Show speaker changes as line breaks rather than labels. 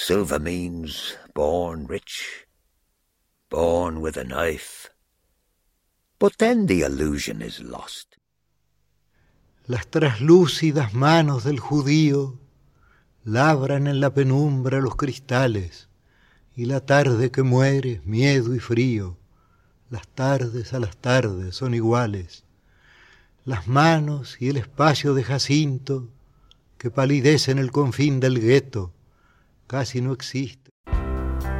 Silver means born rich, born with a knife. But then the illusion is lost.
Las traslúcidas manos del judío labran en la penumbra los cristales, y la tarde que muere es miedo y frío. Las tardes a las tardes son iguales. Las manos y el espacio de Jacinto, que palidece en el confín del gueto, casi no existen.